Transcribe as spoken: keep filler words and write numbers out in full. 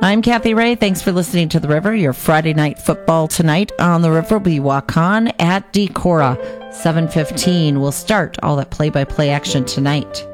I'm Kathy Ray. Thanks for listening to The River. Your Friday night football tonight on The River will be Waukon at Decorah. seven fifteen will start all that play-by-play action tonight.